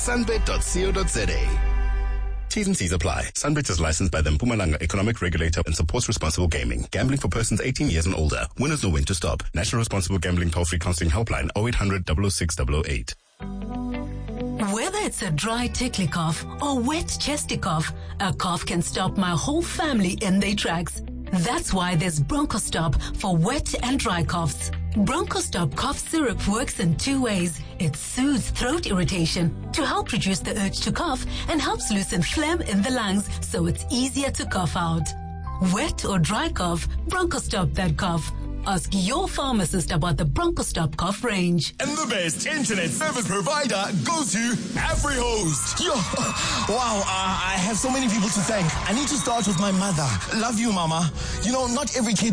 sunbet.co.za. T's and C's apply. Sunbet is licensed by the Mpumalanga Economic Regulator and supports responsible gaming. Gambling for persons 18 years and older. Winners know when to stop. National Responsible Gambling Toll-Free Counseling Helpline 0800 006 008. Whether it's a dry tickly cough or wet chesty cough, a cough can stop my whole family in their tracks. That's why there's BronchoStop for wet and dry coughs. BronchoStop cough syrup works in 2 ways. It soothes throat irritation to help reduce the urge to cough and helps loosen phlegm in the lungs so it's easier to cough out. Wet or dry cough, BronchoStop that cough. Ask your pharmacist about the BronchoStop cough range. And the best internet service provider goes to AfriHost. Yo, wow, I have so many people to thank. I need to start with my mother. Love you, Mama. You know, not every kid